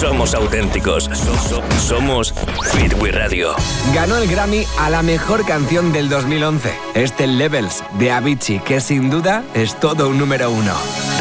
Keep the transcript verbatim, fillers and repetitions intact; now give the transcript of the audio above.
somos auténticos. So- so- somos Beat We Radio. Ganó el Grammy a la mejor canción del dos mil once. Este Levels de Avicii, que sin duda es todo un número uno.